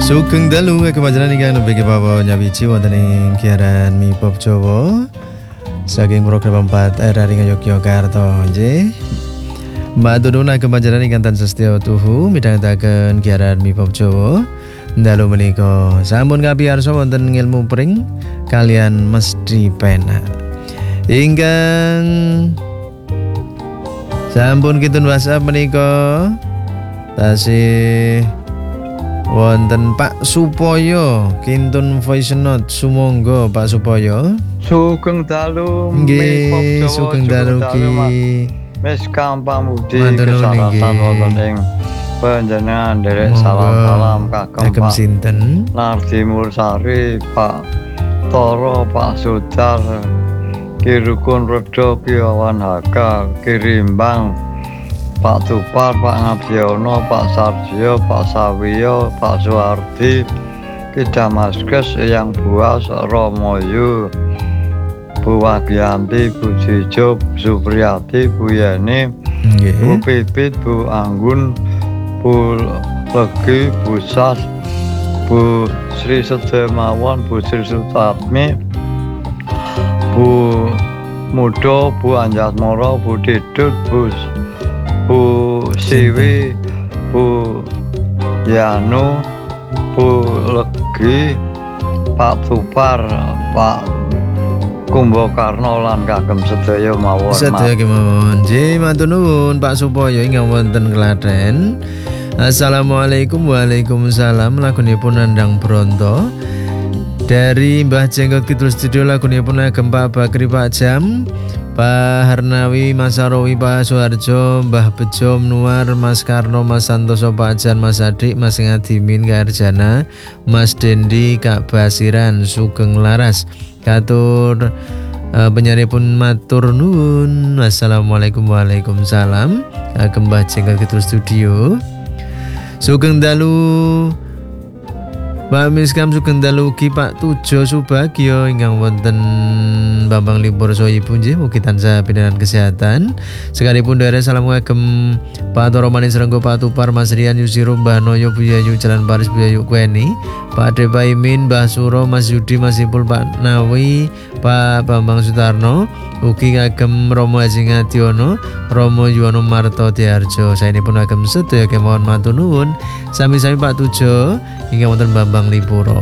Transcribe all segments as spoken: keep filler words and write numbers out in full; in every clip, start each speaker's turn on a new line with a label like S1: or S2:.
S1: Sugeng dalu kepanjenengan ingkang nembe kepawon nyawiji wonten ing giaran Mi Pop Jawa saking program empat R R ing Yogyakarta nggih. Matur nuwun kepanjenengan ingkang tansah setya tuhu midhangetaken giaran Mi Pop Jawa. Dalu menika sampun kapiyarsa wonten ngilmu pring kalian mesti penak. Ingkang sampun kitun WhatsApp menika tasih wonten Pak Supoyo kintun voice note sumangga Pak Supoyo.
S2: Sugeng dalu
S1: nggih, sugeng dalu ki
S2: wis kampamudi kesalahan wonten ing panjenengan derek salam-salam kagem
S1: sinten
S2: Nardi Mursari, Pak Toro, Pak Sudar, Kirukun Redo, Kiawan Haka, Kirimbang, Pak Tupar, Pak Ngabiono, Pak Sarjio, Pak Sawiyo, Pak Suwardi, Ki Damaskes, Eyang Buas, Romoyu, Bu Wagianti, Bu Jijo, Bu Supriyati, Bu Yeni,
S1: nggih,
S2: Bu Pipit, Bu Anggun, Bu Legi, Bu Sas, Bu Sri Sedemawon, Bu Sri Sutatmi, Bu Mudo, Bu Anjatmoro, Bu Didut, Bu Bu Siwi, Bu Yanu, Bu Legi, Pak Tupar, Pak Kumbakarna lan kagem sedaya mawon.
S1: sedaya kemawon. Nggih, matur nuwun Pak Supoyo ingkang wonten Klaten. Assalamualaikum. Waalaikumsalam. Lagunipun Nandang Bronto dari Mbah Jenggot Kidul Studio. Lagunipun agem Pak Bakri, Pak Jam, Pak Harnawi, Mas Arawi, Pak Suharjo, Mbah Bejo, Nuar, Mas Karno, Mas Santoso, Pak Jan, Mas Adik, Mas Ngadimin, Kak Arjana, Mas Dendi, Kak Basiran, Sugeng Laras. Katur uh, penyanyi pun matur nuwun. Assalamualaikum. Waalaikumsalam. Agem Mbah Jenggot Kidul Studio. Sugeng dalu Pak Miskam, sugeng dalu ugi Pak Tujo Subagio ingkang wonten Bambang Limpur Soibu nggih, mugi tansah pindahan kesehatan. Sekalipun daerah salam ngagem Pak Toro Manis Renggo, Pak Tupar, Mas Rian, Yusiro, Mbah Noyo, Buyayu, Jalan Paris, Buyayu Kweni, Pak Depa Imin, Mbah Suro, Mas Yudi, Mas Ipul, Pak Nawi, Pak Bambang Sutarno, ugi kagem Romo Haji Ngadiono, Romo Yuwono Marto Diarjo. Saenipun kagem sedaya kemawon matur nuwun. Sami-sami Pak Tujo ingkang wonten Bambang Lipuro.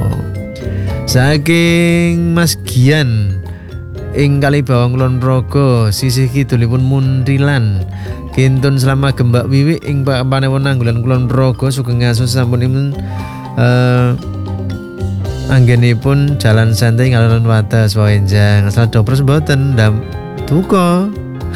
S1: Saking Mas Gian ing Kalibawang Kulon Progo sisih kidulipun Muntilan kintun selama gembak wiwi ing Panewon Nanggulan Kulon Progo sugeng ngasos sampunipun uh, anggenipun Jalan Santai Ngalon Wates Wawenjang. Asal dopres mboten ndam duka.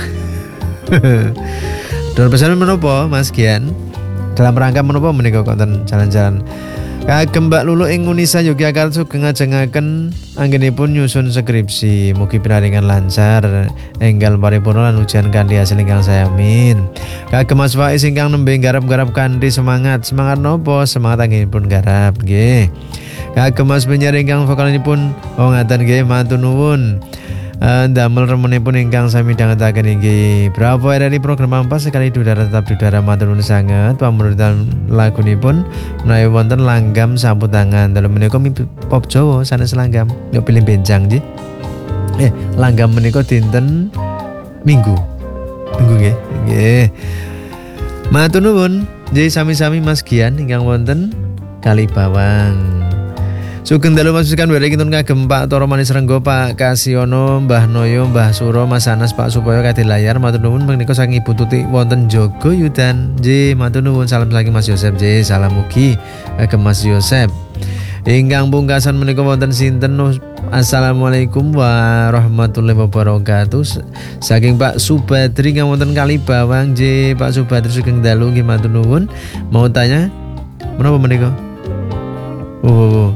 S1: Dor pesan menapa Mas Gian? Dalam rangka menapa menika konten jalan-jalan kagem Mbak Lulu ing Unisa Yogyakarta sugeng ngajengaken anggenipun nyusun skripsi. Mugi pinaringan lancar, enggal paripurna lan ujian kanthi hasil ingkang saya amin. Kagem Mas Faiz ingkang nembe garap-garap kanthi semangat. Semangat nopo? Semangat anggenipun garap nggih. Kagem Mas Penyiar ingkang vokalinipun oh ngaten nggih, matur nuwun. Uh, damel remenipun ingkang sami midhangetaken inggih Bravo R R I program ampas sekali di udara tetap di udara. Matur nuwun sanget. Pamuritan lagunipun menawi wonten langgam sampun tangan dalu menika Mi Pop Jawa sanes langgam yo pilih benjang nggih. Eh langgam menika dinten Minggu. Minggu nggih. Nggih. Matur nuwun. Nggih sami-sami Mas Gian ingkang wonten Kalibawang. Sugeng dalu masukan wiri kintun kagem Pak Toro Manis Renggo, Pak Kasiono, Mbah Noyo, Mbah Suro, Mas Anas, Pak Supoyo kadhi layar. Matur nuwun menika saking Ibu Tuti wonten Jogo Yudan. Nggih, matur nuwun. Salam saking Mas Yosep. Nggih, salam mugi kagem Mas Yosep. Ingkang pungkasan menika wonten sinten? Assalamualaikum warahmatullahi wabarakatuh. Saking Pak Subadri kang wonten Kalibawang. Nggih, Pak Subadri sugeng dalu nggih, matur nuwun. Mau tanya menapa menika? Oh.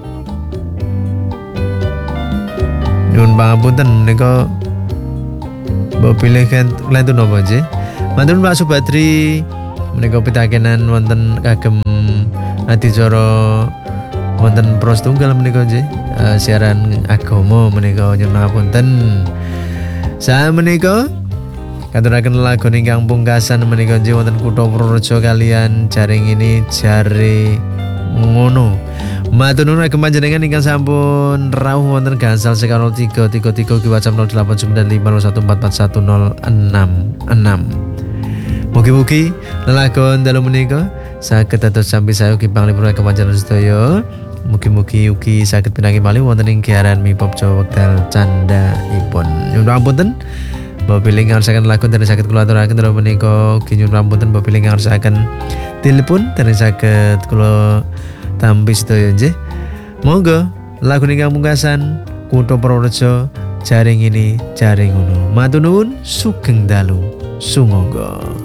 S1: Nyuwun pangapunten menika mbok pilih klentun napa nggih. Matur Pak Subadri menika pitakenan wonten kagem adicara wonten pros tunggal menika nggih. Uh, siaran agama menika nyuwun pangapunten. Sa menika katuraken lagu ingkang pungkasan menika nggih wonten Kutha Purworejo kalian jaring ini jare ngono. Matur nuwun ageng panjenengan ingkang sampun rawuh wonten gangsal seka nol tiga tiga tiga ugi WhatsApp nol delapan sembilan lima nol satu empat empat satu nol enam enam. Mugi-mugi lelagon dalu menika saged dados sampi sae ugi panglipur ageng panjenengan sedaya. Mugi-mugi ugi saged pinangi malih wonten ing giaran Mipop Jawa wekdal candhaipun. Nyuwun pangapunten. Mbok bilih ngaosaken lagu dan saged kula aturaken dalu menika ugi nyuwun pangapunten mbok bilih ngaosaken telepon dan saged kula tampi sedaya nggih. Monggo lagu ingkang pungkasan Kutha Purworejo jaring ini jaring ngono. Matur nuwun sugeng dalu sumangga.